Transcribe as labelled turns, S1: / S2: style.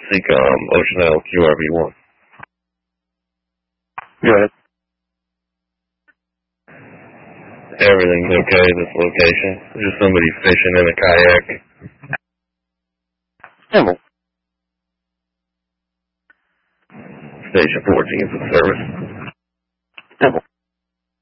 S1: Seacom, Ocean Isle, QRV1.
S2: Go ahead.
S1: Everything's okay at this location. Just somebody fishing in a kayak.
S2: Handle.
S1: Station 14 for service.